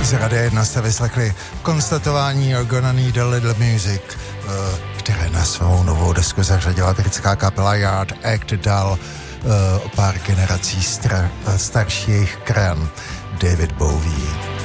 Z Radia 1 jste vyslechli konstatování You're Gonna Need a Little Music, které na svou novou desku zařadila britská kapela Yard Act dal o pár generací starší jejich krán David Bowie.